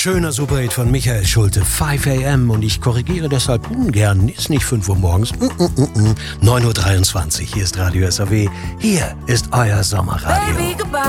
schöner Superhit von Michael Schulte, 5 AM. Und ich korrigiere deshalb ungern, ist nicht 5 Uhr morgens, 9:23 Uhr. Hier ist Radio SAW, hier ist euer Sommerradio.